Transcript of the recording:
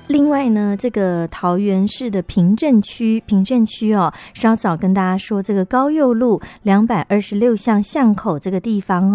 另外呢，这个桃园市的平镇区哦，稍早跟大家说，这个高佑路226巷巷口这个地方